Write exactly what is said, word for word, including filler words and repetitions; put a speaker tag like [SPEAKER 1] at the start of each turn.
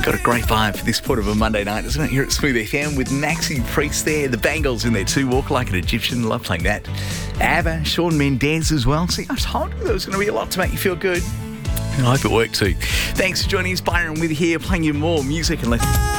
[SPEAKER 1] Got a great vibe for this part of a Monday night, isn't it? Here at Smooth F M with Maxi Priest there, the Bangles in there too, Walk Like an Egyptian, love playing that. ABBA, Shawn Mendes as well. See, I told you there was going to be a lot to make you feel good. And I hope it worked too. Thanks for joining us, Byron, with you here, playing you more music and less.